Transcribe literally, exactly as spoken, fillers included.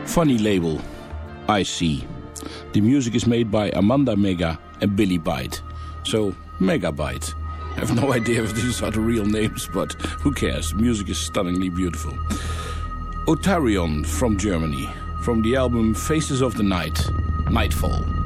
Funny label, I see. The music is made by Amanda Mega and Billy Byte. So, Megabyte. I have no idea if these are the real names, but who cares? Music is stunningly beautiful. Otarion from Germany, from the album Faces of the Night, Nightfall.